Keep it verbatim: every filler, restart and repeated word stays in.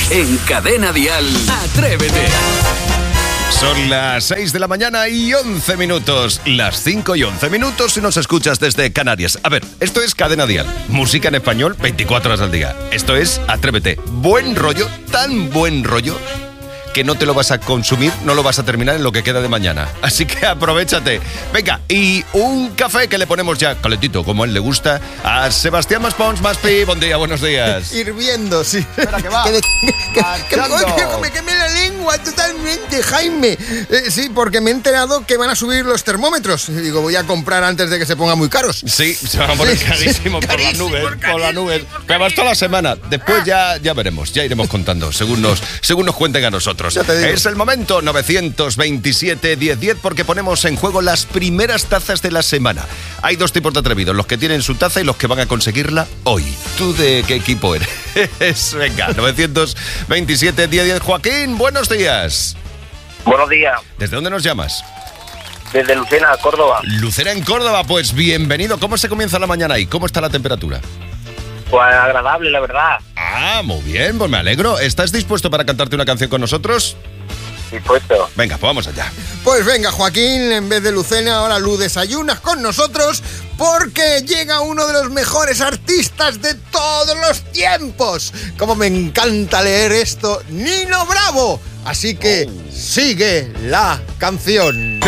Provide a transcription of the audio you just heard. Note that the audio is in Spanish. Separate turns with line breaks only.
En Cadena Dial, Atrévete.
Son las seis de la mañana y once minutos. Las cinco y once minutos si nos escuchas desde Canarias. A ver, esto es Cadena Dial. Música en español veinticuatro horas al día. Esto es Atrévete. Buen rollo, tan buen rollo, que no te lo vas a consumir, no lo vas a terminar en lo que queda de mañana. Así que aprovéchate. Venga, y un café que le ponemos ya calentito, como a él le gusta, a Sebastián Maspons. Maspi, buen día, buenos días.
Hirviendo, sí.
Espera, que va.
Que, que, que, que me queme la lengua totalmente, Jaime. Eh, sí, porque me he enterado que van a subir los termómetros. Y digo, voy a comprar antes de que se pongan muy caros.
Sí, se van a poner
Sí,
carísimos
sí,
por las
carísimo,
nubes,
carísimo,
por las nubes.
carísimo.
Pero toda la semana. Después ya, ya veremos, ya iremos contando, según nos, según nos cuenten a nosotros.
Ya te digo.
Es el momento, novecientos veintisiete diez diez, porque ponemos en juego las primeras tazas de la semana. Hay dos tipos de atrevidos, los que tienen su taza y los que van a conseguirla hoy. ¿Tú de qué equipo eres? Venga, novecientos veintisiete diez diez. Joaquín, buenos días.
Buenos días,
¿Desde dónde nos llamas?
desde Lucena, Córdoba.
Lucera en Córdoba, pues bienvenido. ¿Cómo se comienza la mañana ahí? ¿Cómo está la temperatura?
Pues agradable, la verdad.
Ah, muy bien, pues me alegro. ¿Estás dispuesto para cantarte una canción con nosotros?
Dispuesto.
Venga, pues vamos allá.
Pues venga, Joaquín, en vez de Lucena, ahora Lu desayunas con nosotros porque llega uno de los mejores artistas de todos los tiempos. Como me encanta leer esto, Nino Bravo. Así que sigue la canción.